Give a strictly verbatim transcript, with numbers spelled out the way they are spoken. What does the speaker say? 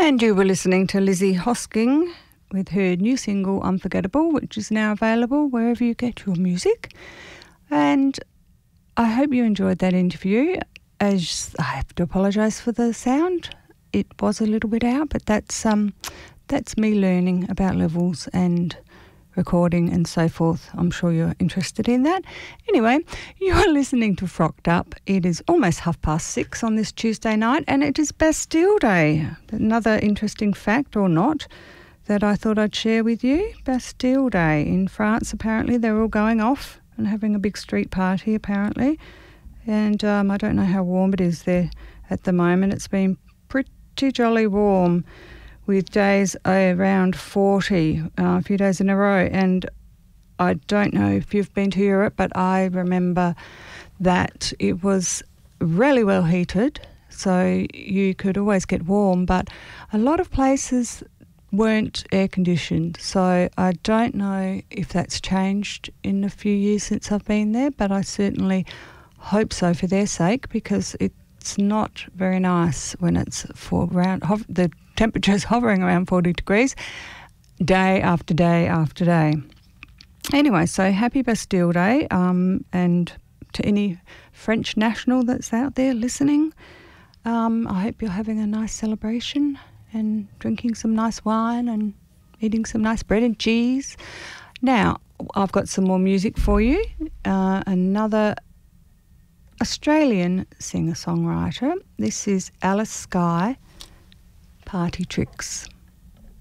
And you were listening to Lizzie Hosking with her new single Unforgettable, which is now available wherever you get your music. And I hope you enjoyed that interview. As I have to apologise for the sound. It was a little bit out, but that's um that's me learning about levels and recording and so forth. I'm sure you're interested in that. Anyway, you're listening to Frocked Up. It is almost half past six on this Tuesday night, and it is Bastille Day. Another interesting fact, or not, that I thought I'd share with you. Bastille Day in France, apparently they're all going off and having a big street party, apparently. And um, I don't know how warm it is there at the moment. It's been pretty jolly warm, with days around forty, uh, a few days in a row. And I don't know if you've been to Europe, but I remember that it was really well heated, so you could always get warm, but a lot of places weren't air conditioned. So I don't know if that's changed in a few years since I've been there, but I certainly hope so for their sake, because it's not very nice when it's for around hov- the temperature's hovering around forty degrees day after day after day. Anyway, so happy Bastille Day, um, and to any French national that's out there listening, um, I hope you're having a nice celebration and drinking some nice wine and eating some nice bread and cheese. Now, I've got some more music for you. Uh, another Australian singer-songwriter. This is Alice Skye, Party Tricks.